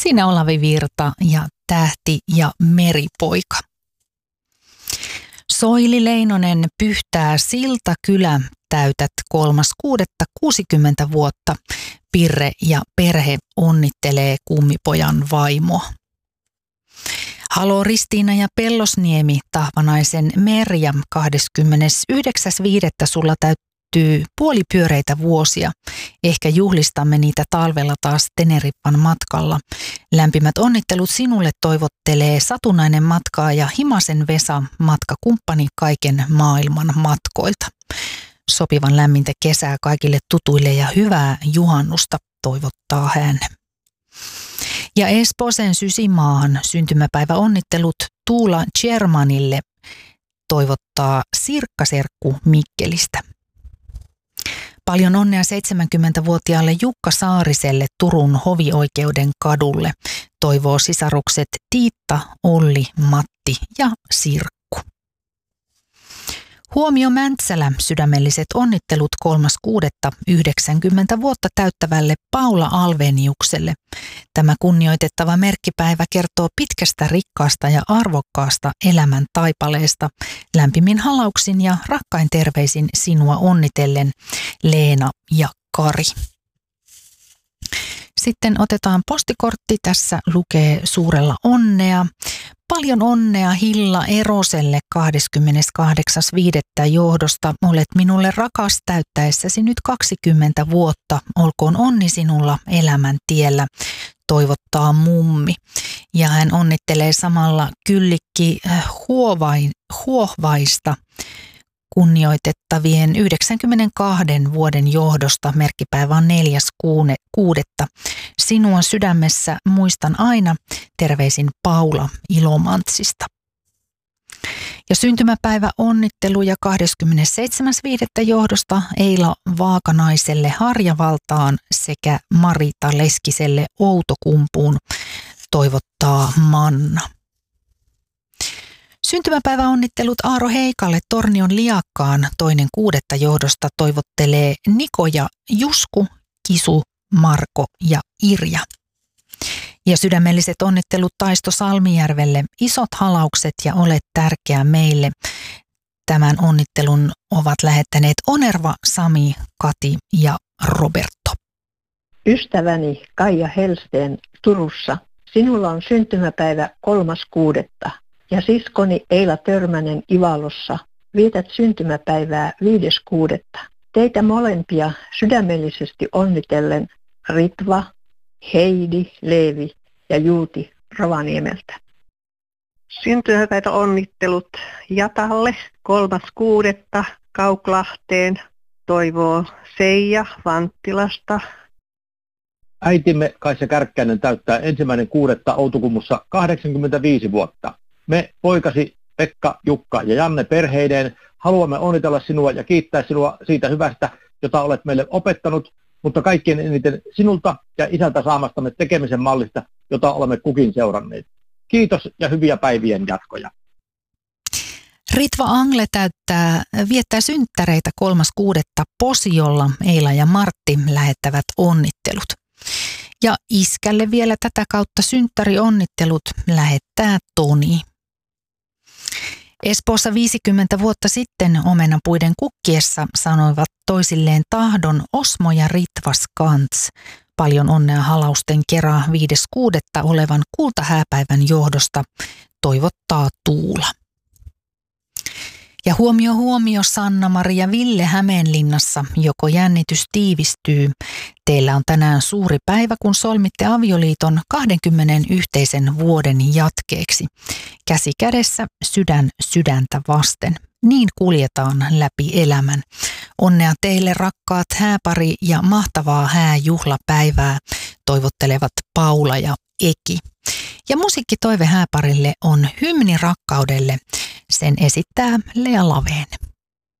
Sinä Olavi Virta ja Tähti ja meripoika. Soili Leinonen Pyhtää Siltakylä, täytät 3.6.60 vuotta. Pirre ja perhe onnittelee kummipojan vaimoa. Halo Ristiina ja Pellosniemi, Tahvanaisen Merja, 29.5. sulla täyttyy puolipyöreitä vuosia. Ehkä juhlistamme niitä talvella taas Teneriffan matkalla. Lämpimät onnittelut sinulle toivottelee satunnainen matkaaja Himasen Vesa, matkakumppani kaiken maailman matkoilta. Sopivan lämmintä kesää kaikille tutuille ja hyvää juhannusta toivottaa hän. Ja Esposen Sysimaahan syntymäpäiväonnittelut Tuula Germanille toivottaa Sirkka-serkku Mikkelistä. Paljon onnea 70-vuotiaalle Jukka Saariselle Turun hovioikeuden kadulle, toivoo sisarukset Tiitta, Olli, Matti ja Sirkku. Huomio Mäntsälä, sydämelliset onnittelut 3.6.90 vuotta täyttävälle Paula Alveniukselle. Tämä kunnioitettava merkkipäivä kertoo pitkästä, rikkaasta ja arvokkaasta elämän taipaleesta. Lämpimin halauksin ja rakkain terveisin sinua onnitellen, Leena ja Kari. Sitten otetaan postikortti. Tässä lukee suurella onnea. Paljon onnea Hilla Eroselle 28.5. johdosta. Olet minulle rakas täyttäessäsi nyt 20 vuotta. Olkoon onni sinulla elämän tiellä, toivottaa mummi. Ja hän onnittelee samalla Kyllikki Huohvaista kunnioitettavien 92 vuoden johdosta. Merkkipäivä on 4.6. Sinua sydämessä muistan aina. Terveisin Paula Ilomantsista. Ja syntymäpäivä onnitteluja 27.5. johdosta Eila Vaakanaiselle Harjavaltaan sekä Marita Leskiselle Outokumpuun, toivottaa Manna. Syntymäpäiväonnittelut Aaro Heikalle Tornion Liakkaan 2.6. johdosta toivottelee Niko ja Jusku, Kisu, Marko ja Irja. Ja sydämelliset onnittelut Taisto Salmijärvelle, isot halaukset ja olet tärkeä meille. Tämän onnittelun ovat lähettäneet Onerva, Sami, Kati ja Roberto. Ystäväni Kaija Helsteen Turussa, sinulla on syntymäpäivä 3.6. ja siskoni Eila Törmänen Ivalossa. Vietät syntymäpäivää 5.6. Teitä molempia sydämellisesti onnitellen Ritva, Heidi, Leevi ja Juuti Rovaniemeltä. Syntymäpäivä onnittelut Jatalle 3.6. Kauklahteen, toivoo Seija Vanttilasta. Äitimme Kaisa Kärkkäinen täyttää 1.6. Outokummussa 85 vuotta. Me poikasi Pekka, Jukka ja Janne perheineen haluamme onnitella sinua ja kiittää sinua siitä hyvästä, jota olet meille opettanut, mutta kaikkien eniten sinulta ja isältä saamastamme tekemisen mallista, jota olemme kukin seuranneet. Kiitos ja hyviä päivien jatkoja. Ritva Angle viettää synttäreitä 3.6. Posiolla. Eila ja Martti lähettävät onnittelut. Ja iskälle vielä tätä kautta synttärionnittelut lähettää Toni. Espoossa 50 vuotta sitten omenapuiden kukkiessa sanoivat toisilleen tahdon Osmo ja Ritva Skantz. Paljon onnea halausten kerran 5.6. olevan kultahääpäivän johdosta, toivottaa Tuula. Ja huomio Sanna-Maria Ville Hämeenlinnassa, joko jännitys tiivistyy. Teillä on tänään suuri päivä, kun solmitte avioliiton 20 yhteisen vuoden jatkeeksi. Käsi kädessä, sydän sydäntä vasten. Niin kuljetaan läpi elämän. Onnea teille rakkaat hääpari ja mahtavaa hääjuhlapäivää, toivottelevat Paula ja Eki. Ja musiikkitoive hääparille on Hymni rakkaudelle. Sen esittää Lea Laveen.